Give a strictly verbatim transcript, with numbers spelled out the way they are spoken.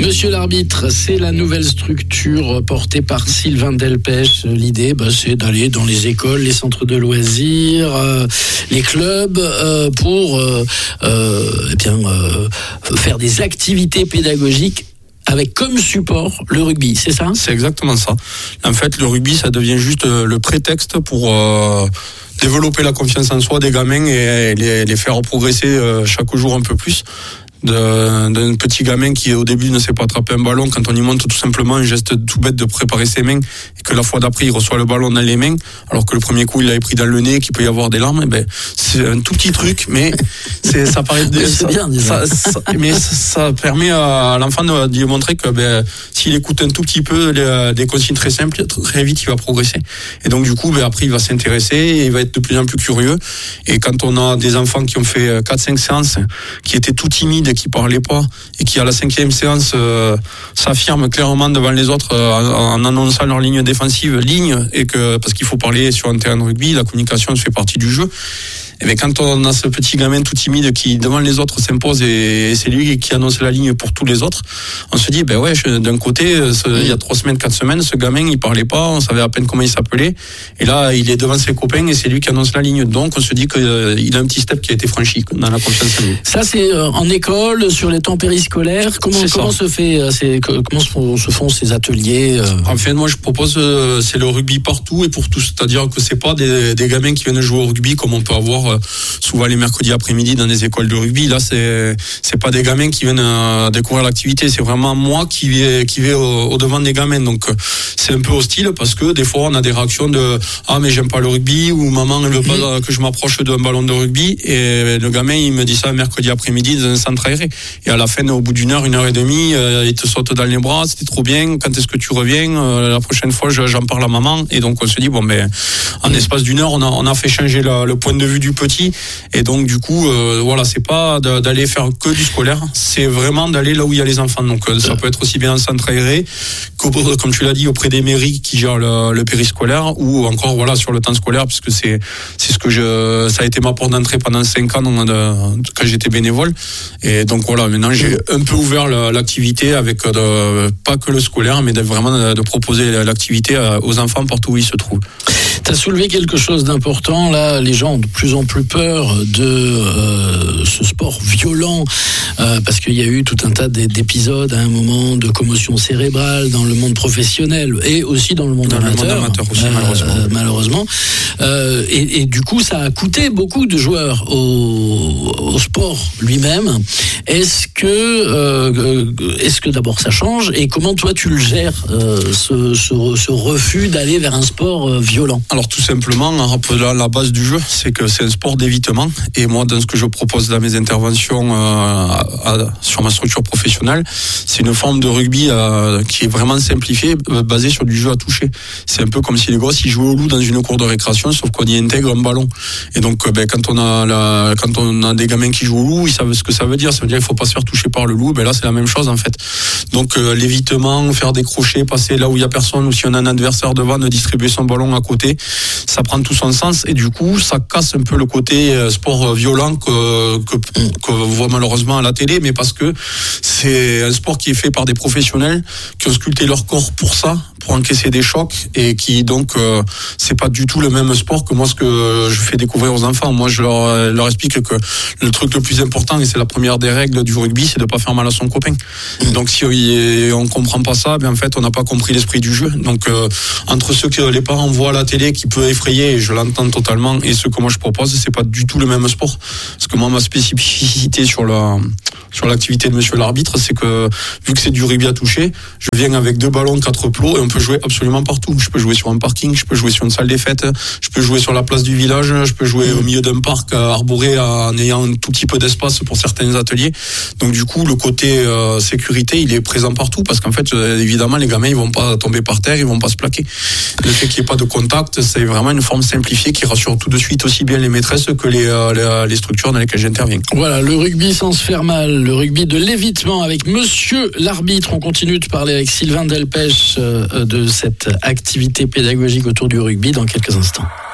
Monsieur l'arbitre, c'est la nouvelle structure portée par Sylvain Delpech. L'idée, bah, c'est d'aller dans les écoles, les centres de loisirs, euh, les clubs, euh, pour euh, euh, eh bien, euh, faire des activités pédagogiques avec comme support le rugby, c'est ça ? C'est exactement ça. En fait, le rugby, ça devient juste le prétexte pour euh, développer la confiance en soi des gamins et les, les faire progresser euh, chaque jour un peu plus. D'un, d'un petit gamin qui au début ne sait pas attraper un ballon, quand on y montre tout simplement un geste tout bête de préparer ses mains et que la fois d'après il reçoit le ballon dans les mains alors que le premier coup il l'avait pris dans le nez, qu'il peut y avoir des larmes, et ben c'est un tout petit truc, mais c'est, ça paraît oui, c'est ça, bien, ça, ça, mais ça, ça permet à l'enfant de, de lui montrer que ben, s'il écoute un tout petit peu les, des consignes très simples, très vite il va progresser. Et donc du coup ben, après il va s'intéresser et il va être de plus en plus curieux. Et quand on a des enfants qui ont fait quatre cinq séances, qui étaient tout timides, qui parlait pas et qui à la cinquième séance euh, s'affirme clairement devant les autres euh, en, en annonçant leur ligne défensive, ligne, et que parce qu'il faut parler sur un terrain de rugby, la communication fait partie du jeu. Et bien quand on a ce petit gamin tout timide qui devant les autres s'impose et, et c'est lui qui annonce la ligne pour tous les autres, on se dit ben ouais, je, d'un côté ce, il y a trois semaines, quatre semaines, ce gamin il parlait pas, on savait à peine comment il s'appelait, et là il est devant ses copains et c'est lui qui annonce la ligne. Donc on se dit qu'il euh, a un petit step qui a été franchi dans la confiance en lui. Ça c'est euh, en école, sur les temps périscolaires. Comment c'est comment ça. se fait euh, c'est, comment se font ces ateliers euh... En fait moi je propose euh, c'est le rugby partout et pour tous, c'est-à-dire que c'est pas des, des gamins qui viennent jouer au rugby comme on peut avoir souvent les mercredis après-midi dans des écoles de rugby. Là, c'est c'est pas des gamins qui viennent euh, découvrir l'activité. C'est vraiment moi qui vais qui vais au, au devant des gamins. Donc c'est un peu hostile parce que des fois on a des réactions de ah mais j'aime pas le rugby, ou maman elle veut pas mmh. que je m'approche d'un ballon de rugby, et le gamin il me dit ça mercredi après-midi dans un centre aéré. Et à la fin, au bout d'une heure, une heure et demie, euh, il te saute dans les bras. C'était trop bien. Quand est-ce que tu reviens? euh, La prochaine fois, je, j'en parle à maman. Et donc on se dit bon mais en espace d'une heure, on a on a fait changer la, le point de vue du petit. Et donc du coup euh, voilà, c'est pas d'aller faire que du scolaire, c'est vraiment d'aller là où il y a les enfants. Donc euh, ça peut être aussi bien en centre aéré que, comme tu l'as dit, auprès des mairies qui gèrent le, le périscolaire, ou encore voilà sur le temps scolaire, puisque c'est c'est ce que je ça a été ma porte d'entrée pendant cinq ans donc, de, quand j'étais bénévole. Et donc voilà, maintenant j'ai un peu ouvert la, l'activité avec de, pas que le scolaire, mais de, vraiment de, de proposer l'activité aux enfants partout où ils se trouvent. Tu as soulevé quelque chose d'important, là, les gens ont de plus en plus peur de euh, ce sport violent, euh, parce qu'il y a eu tout un tas d'épisodes à un moment de commotion cérébrale dans le monde professionnel et aussi dans le monde dans amateur, le monde amateur aussi, euh, malheureusement. Euh, malheureusement. Euh, et, et du coup, ça a coûté beaucoup de joueurs au, au sport lui-même. Est-ce que, euh, est-ce que d'abord ça change, et comment toi tu le gères, euh, ce, ce, ce refus d'aller vers un sport euh, violent? Alors tout simplement, en rappelant la base du jeu, c'est que c'est un sport d'évitement. Et moi, dans ce que je propose dans mes interventions euh, à, à, sur ma structure professionnelle, c'est une forme de rugby euh, qui est vraiment simplifiée, euh, basée sur du jeu à toucher. C'est un peu comme si les gosses ils jouaient au loup dans une cour de récréation, sauf qu'on y intègre un ballon. Et donc, euh, ben, quand on a la, quand on a des gamins qui jouent au loup, ils savent ce que ça veut dire. Ça veut dire qu'il faut pas se faire toucher par le loup. Ben là, c'est la même chose en fait. Donc euh, l'évitement, faire des crochets, passer là où il y a personne, ou si on a un adversaire devant, de distribuer son ballon à côté. Ça prend tout son sens, et du coup ça casse un peu le côté sport violent que que qu'on voit malheureusement à la télé, mais parce que c'est un sport qui est fait par des professionnels qui ont sculpté leur corps pour ça, pour encaisser des chocs, et qui donc euh, c'est pas du tout le même sport que moi ce que je fais découvrir aux enfants. Moi je leur, leur explique que le truc le plus important, et c'est la première des règles du rugby, c'est de pas faire mal à son copain. Et donc si on comprend pas ça, bien en fait on n'a pas compris l'esprit du jeu. Donc euh, entre ceux que les parents voient à la télé qui peut effrayer, et je l'entends totalement, et ce que moi je propose, c'est pas du tout le même sport. Parce que moi, ma spécificité sur la sur l'activité de monsieur l'arbitre, c'est que vu que c'est du rugby à toucher, je viens avec deux ballons, quatre plots, et on peut jouer absolument partout. Je peux jouer sur un parking, je peux jouer sur une salle des fêtes, je peux jouer sur la place du village, je peux jouer au milieu d'un parc arboré en ayant un tout petit peu d'espace pour certains ateliers. Donc du coup, le côté euh, sécurité, il est présent partout, parce qu'en fait, euh, évidemment, les gamins, ils vont pas tomber par terre, ils vont pas se plaquer. Le fait qu'il n'y ait pas de contact, c'est vraiment une forme simplifiée qui rassure tout de suite aussi bien les maîtresses que les, euh, les, les structures dans lesquelles j'interviens. Voilà, le rugby sans se faire mal, le rugby de l'évitement avec monsieur l'arbitre. On continue de parler avec Sylvain Delpech euh, de cette activité pédagogique autour du rugby dans quelques instants.